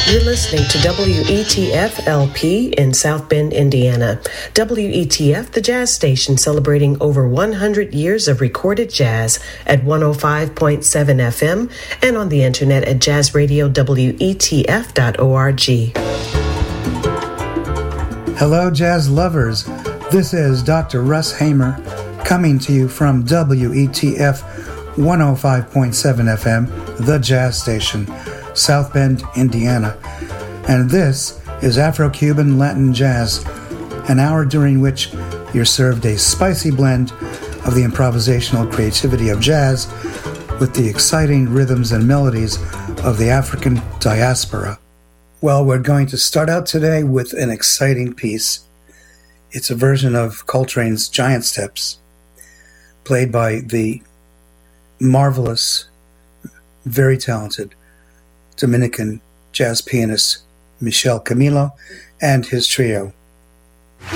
You're listening to WETF LP in South Bend, Indiana. WETF, the jazz station celebrating over 100 years of recorded jazz at 105.7 FM and on the internet at jazzradiowetf.org. Hello, jazz lovers. This is Dr. Russ Hamer coming to you from WETF 105.7 FM, the jazz station, South Bend, Indiana. And this is Afro-Cuban Latin Jazz, an hour during which you're served a spicy blend of the improvisational creativity of jazz with the exciting rhythms and melodies of the African diaspora. Well, we're going to start out today with an exciting piece. It's a version of Coltrane's Giant Steps, played by the marvelous, very talented Dominican jazz pianist Michel Camilo and his trio.